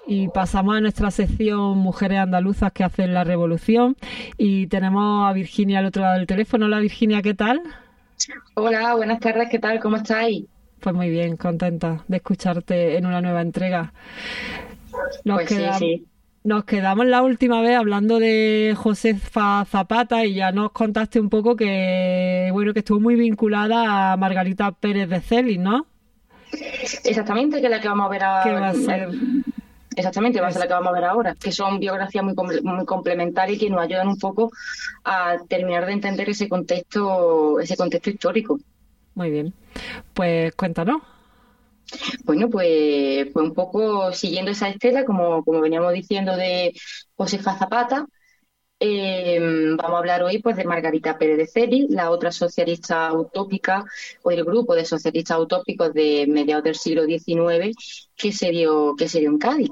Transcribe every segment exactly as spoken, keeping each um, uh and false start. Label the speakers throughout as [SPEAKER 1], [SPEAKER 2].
[SPEAKER 1] y pasamos a nuestra sección Mujeres Andaluzas que hacen la revolución y tenemos a Virginia al otro lado del teléfono. Hola Virginia, ¿qué tal?
[SPEAKER 2] Hola, buenas tardes, ¿qué tal? ¿Cómo estáis?
[SPEAKER 1] Pues muy bien, contenta de escucharte en una nueva entrega. Nos
[SPEAKER 2] Pues sí,
[SPEAKER 1] quedamos,
[SPEAKER 2] sí.
[SPEAKER 1] nos quedamos la última vez hablando de Josefa Zapata y ya nos contaste un poco que, bueno, que estuvo muy vinculada a Margarita Pérez de Celis, ¿no?
[SPEAKER 2] Exactamente, que es la que vamos a ver
[SPEAKER 1] Que
[SPEAKER 2] a-
[SPEAKER 1] va a ser
[SPEAKER 2] exactamente, va a ser la
[SPEAKER 1] eso.
[SPEAKER 2] que vamos a ver ahora, que son biografías muy, comple- muy complementarias y que nos ayudan un poco a terminar de entender ese contexto, ese contexto histórico.
[SPEAKER 1] Muy bien. Pues cuéntanos.
[SPEAKER 2] Bueno, pues, pues un poco siguiendo esa estela, como, como veníamos diciendo de Josefa Zapata. Eh, vamos a hablar hoy pues de Margarita Pérez de Celis, la otra socialista utópica o el grupo de socialistas utópicos de mediados del siglo diecinueve que se dio, que se dio en Cádiz.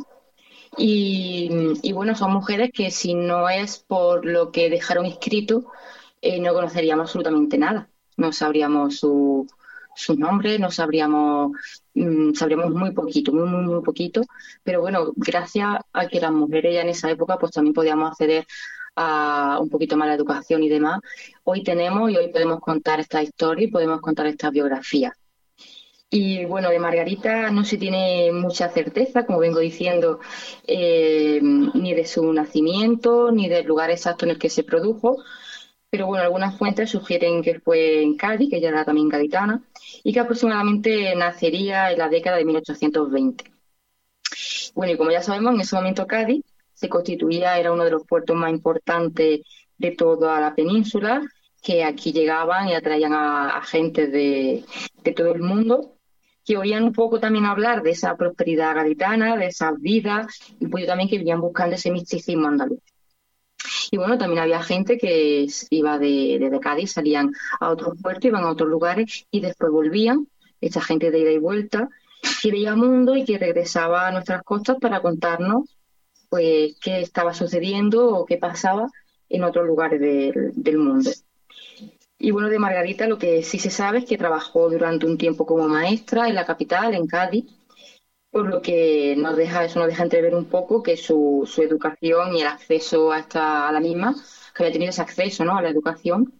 [SPEAKER 2] Y, y bueno, son mujeres que si no es por lo que dejaron escrito, eh, no conoceríamos absolutamente nada. No sabríamos su, sus nombres, no sabríamos, mm, sabríamos muy poquito, muy, muy, muy poquito. Pero bueno, gracias a que las mujeres ya en esa época pues también podíamos acceder a un poquito más la educación y demás, hoy tenemos y hoy podemos contar esta historia y podemos contar esta biografía. Y bueno, de Margarita no se tiene mucha certeza, como vengo diciendo, eh, ni de su nacimiento, ni del lugar exacto en el que se produjo, pero bueno, algunas fuentes sugieren que fue en Cádiz, que ella era también gaditana, y que aproximadamente nacería en la década de mil ochocientos veinte. Bueno, y como ya sabemos, en ese momento Cádiz se constituía, era uno de los puertos más importantes de toda la península, que aquí llegaban y atraían a, a gente de, de todo el mundo, que oían un poco también hablar de esa prosperidad gaditana, de esas vidas, y pues también que venían buscando ese misticismo andaluz. Y bueno, también había gente que iba de, desde Cádiz, salían a otros puertos, iban a otros lugares y después volvían, esta gente de ida y vuelta, que veía mundo y que regresaba a nuestras costas para contarnos pues qué estaba sucediendo o qué pasaba en otros lugares del, del mundo. Y bueno, de Margarita lo que sí se sabe es que trabajó durante un tiempo como maestra en la capital, en Cádiz, por lo que nos deja, eso nos deja entrever un poco que su, su educación y el acceso a, esta, a la misma, que había tenido ese acceso, ¿no?, a la educación,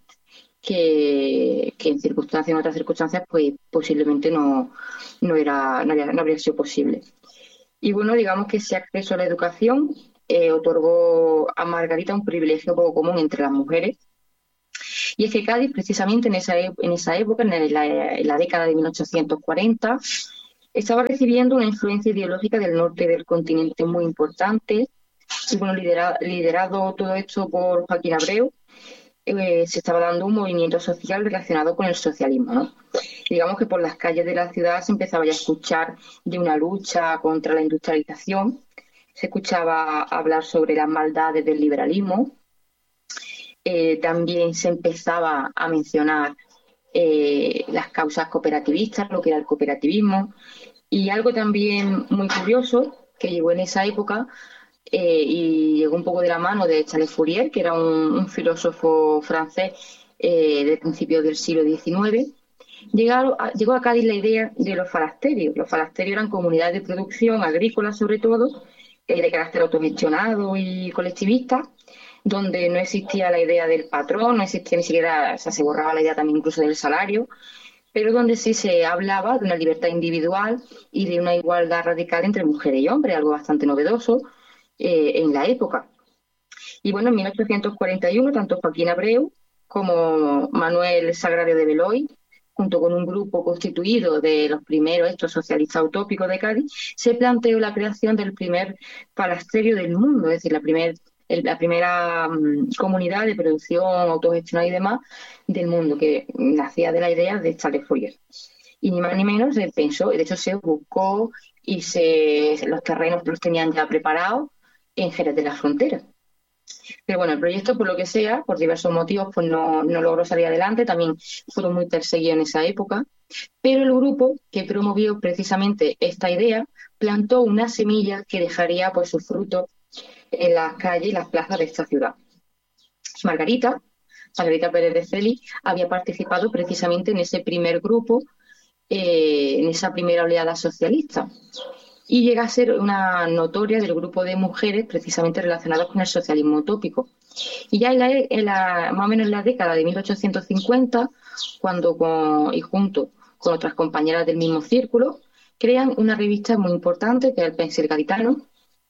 [SPEAKER 2] que, que en circunstancias, en otras circunstancias, pues posiblemente no, no, era, no, había, no habría sido posible. Y bueno, digamos que ese acceso a la educación eh, otorgó a Margarita un privilegio poco común entre las mujeres. Y es que Cádiz, precisamente en esa, e- en esa época, en la, en la década de mil ochocientos cuarenta, estaba recibiendo una influencia ideológica del norte del continente muy importante. Y bueno, lidera- liderado todo esto por Joaquín Abreu, eh, se estaba dando un movimiento social relacionado con el socialismo, ¿no? Digamos que por las calles de la ciudad se empezaba ya a escuchar de una lucha contra la industrialización, se escuchaba hablar sobre las maldades del liberalismo, eh, también se empezaba a mencionar eh, las causas cooperativistas, lo que era el cooperativismo, y algo también muy curioso que llegó en esa época eh, y llegó un poco de la mano de Charles Fourier, que era un, un filósofo francés eh, de principios del siglo diecinueve. Llegaron a- llegó a Cádiz la idea de los falasterios. Los falasterios eran comunidades de producción agrícola, sobre todo, eh, de carácter autogestionado y colectivista, donde no existía la idea del patrón, no existía ni siquiera, o sea, se borraba la idea también incluso del salario, pero donde sí se hablaba de una libertad individual y de una igualdad radical entre mujeres y hombres, algo bastante novedoso eh, en la época. Y bueno, en mil ochocientos cuarenta y uno, tanto Joaquín Abreu como Manuel Sagrario de Beloy, junto con un grupo constituido de los primeros estos socialistas utópicos de Cádiz, se planteó la creación del primer palasterio del mundo, es decir, la, primer, el, la primera um, comunidad de producción autogestionada y demás del mundo, que nacía de la idea de Charles Fourier. Y ni más ni menos se pensó, de hecho se buscó y se, los terrenos los tenían ya preparados en Jerez de la Frontera. Pero bueno, el proyecto, por lo que sea, por diversos motivos, pues no, no logró salir adelante. También fueron muy perseguidos en esa época. Pero el grupo que promovió precisamente esta idea plantó una semilla que dejaría pues sus frutos en las calles y las plazas de esta ciudad. Margarita, Margarita Pérez de Celis, había participado precisamente en ese primer grupo, eh, en esa primera oleada socialista. y llega a ser una notoria del grupo de mujeres precisamente relacionadas con el socialismo utópico. Y ya en la, en la, más o menos en la década de mil ochocientos cincuenta, cuando con, y junto con otras compañeras del mismo círculo, crean una revista muy importante que es el Pensil Gaditano,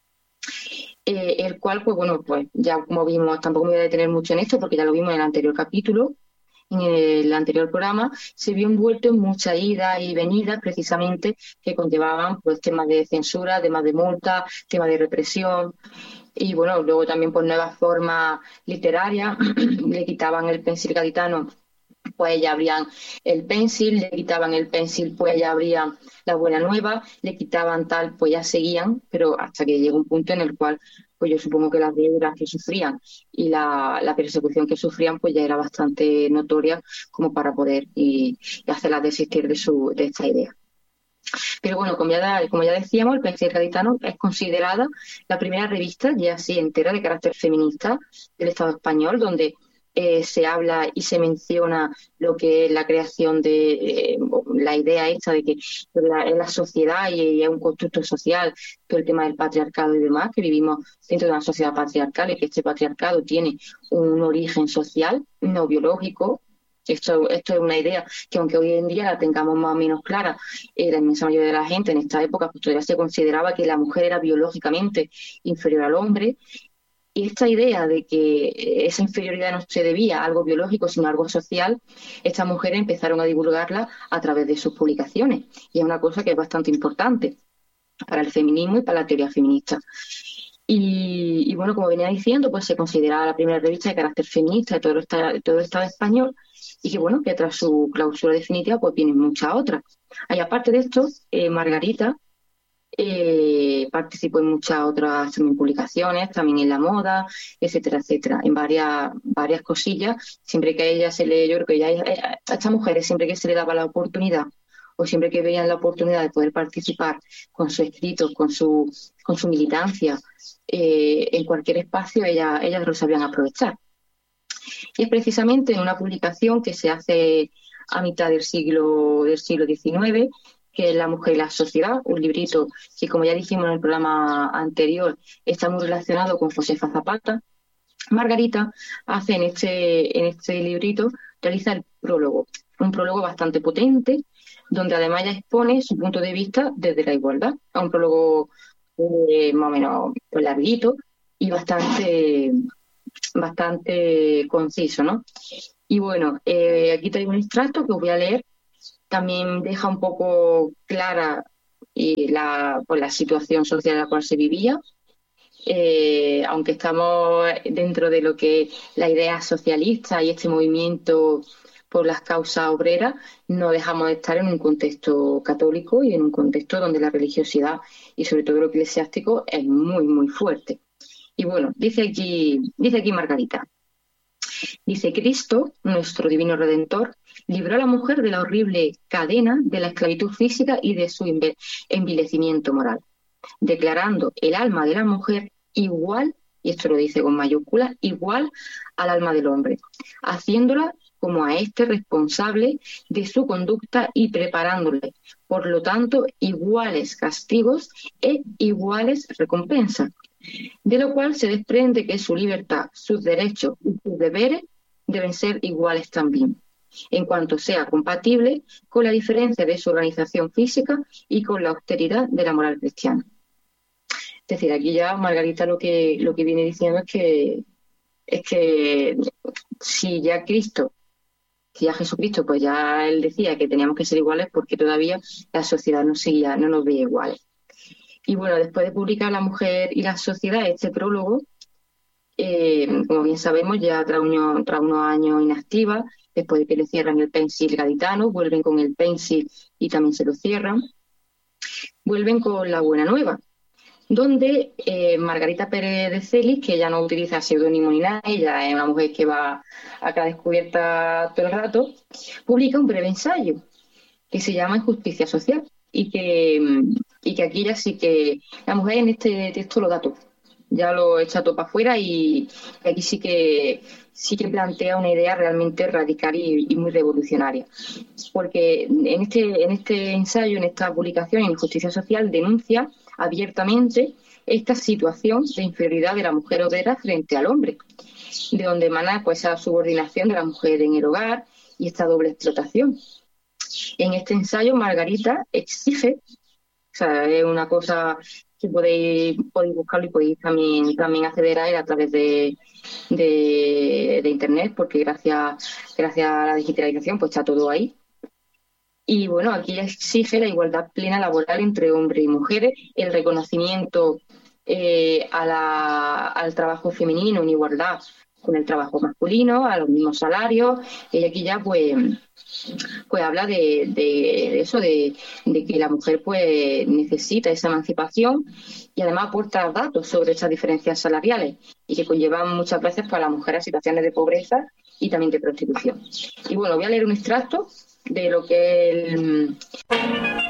[SPEAKER 2] eh, el cual, pues bueno, pues ya como vimos, tampoco me voy a detener mucho en esto porque ya lo vimos en el anterior capítulo, en el anterior programa, se vio envuelto en muchas idas y venidas precisamente que conllevaban pues temas de censura, temas de multa, temas de represión y bueno, luego también por nuevas formas literarias, le quitaban el Pensil Gaditano, pues ya abrían el Pensil, le quitaban el Pensil, pues ya abrían la Buena Nueva, le quitaban tal, pues ya seguían, pero hasta que llegó un punto en el cual, pues yo supongo que las deudas que sufrían y la, la persecución que sufrían, pues ya era bastante notoria como para poder y, y hacerlas desistir de, su, de esta idea. Pero bueno, como ya, como ya decíamos, el Pensil Gaditano es considerada la primera revista, ya así entera, de carácter feminista del Estado español, donde eh, se habla y se menciona lo que es la creación de eh, la idea esta de que la, es la sociedad y, y es un constructo social, todo el tema del patriarcado y demás, que vivimos dentro de una sociedad patriarcal y que este patriarcado tiene un origen social, no biológico. Esto, esto es una idea que aunque hoy en día la tengamos más o menos clara, eh, la inmensa mayoría de la gente en esta época pues todavía se consideraba que la mujer era biológicamente inferior al hombre. Y esta idea de que esa inferioridad no se debía a algo biológico, sino a algo social, estas mujeres empezaron a divulgarla a través de sus publicaciones. Y es una cosa que es bastante importante para el feminismo y para la teoría feminista. Y, y bueno, como venía diciendo, pues se considera la primera revista de carácter feminista de todo el Estado, de todo el Estado español y que bueno, que tras su clausura definitiva pues vienen muchas otras. Y aparte de esto, eh, Margarita Eh, participó en muchas otras también publicaciones, también en la moda, etcétera, etcétera, en varias varias cosillas, siempre que a ella se le, yo creo que ya a estas mujeres siempre que se le daba la oportunidad o siempre que veían la oportunidad de poder participar con su escrito, con su con su militancia eh, en cualquier espacio, ella, ellas lo sabían aprovechar. Y es precisamente en una publicación que se hace a mitad del siglo del siglo diecinueve, que es La mujer y la sociedad, un librito que, como ya dijimos en el programa anterior, está muy relacionado con Josefa Zapata. Margarita hace en este, en este librito, realiza el prólogo, un prólogo bastante potente, donde además ella expone su punto de vista desde la igualdad, a un prólogo eh, más o menos pues, larguito y bastante, bastante conciso, ¿no? Y bueno, eh, aquí traigo un extracto que os voy a leer. También deja un poco clara y la, pues, la situación social en la cual se vivía, eh, aunque estamos dentro de lo que la idea socialista y este movimiento por las causas obreras, no dejamos de estar en un contexto católico y en un contexto donde la religiosidad y sobre todo lo eclesiástico es muy, muy fuerte. Y bueno, dice aquí, dice aquí Margarita. Dice, Cristo, nuestro divino Redentor, libró a la mujer de la horrible cadena de la esclavitud física y de su envilecimiento moral, declarando el alma de la mujer igual, y esto lo dice con mayúsculas, igual al alma del hombre, haciéndola como a éste responsable de su conducta y preparándole, por lo tanto, iguales castigos e iguales recompensas. De lo cual se desprende que su libertad, sus derechos y sus deberes deben ser iguales también, en cuanto sea compatible con la diferencia de su organización física y con la austeridad de la moral cristiana. Es decir, aquí ya Margarita lo que, lo que viene diciendo es que, es que si ya Cristo, si ya Jesucristo, pues ya él decía que teníamos que ser iguales porque todavía la sociedad no seguía, no nos veía iguales. Y bueno, después de publicar La mujer y la sociedad, este prólogo, eh, como bien sabemos, ya tras, uno, tras unos años inactiva, después de que le cierran el Pensil Gaditano, vuelven con el Pensil y también se lo cierran, vuelven con La Buena Nueva, donde eh, Margarita Pérez de Celis, que ya no utiliza seudónimo ni nada, ella es una mujer que va acá descubierta todo el rato, publica un breve ensayo que se llama Injusticia Social. Y que, y que aquí ya sí que la mujer en este texto lo da todo, ya lo echa todo para afuera y aquí sí que sí que plantea una idea realmente radical y, y muy revolucionaria, porque en este, en este ensayo, en esta publicación, en Justicia Social, denuncia abiertamente esta situación de inferioridad de la mujer obrera frente al hombre, de donde emana pues esa subordinación de la mujer en el hogar y esta doble explotación. En este ensayo, Margarita exige, o sea, es una cosa que podéis, podéis buscarlo y podéis también, también acceder a él a través de, de, de Internet, porque gracias, gracias a la digitalización pues está todo ahí. Y bueno, aquí exige la igualdad plena laboral entre hombres y mujeres, el reconocimiento eh, a la, al trabajo femenino en igualdad con el trabajo masculino, a los mismos salarios, y aquí ya pues, pues habla de, de, de eso, de, de que la mujer pues necesita esa emancipación y además aporta datos sobre esas diferencias salariales y que conllevan muchas veces para la mujer a situaciones de pobreza y también de prostitución. Y bueno, voy a leer un extracto de lo que el